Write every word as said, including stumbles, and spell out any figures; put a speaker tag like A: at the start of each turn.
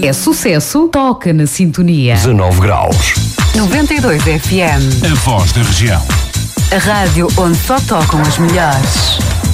A: É sucesso, toca na sintonia.
B: dezanove graus.
A: noventa e dois F M.
C: A voz da região.
A: A rádio onde só tocam as melhores.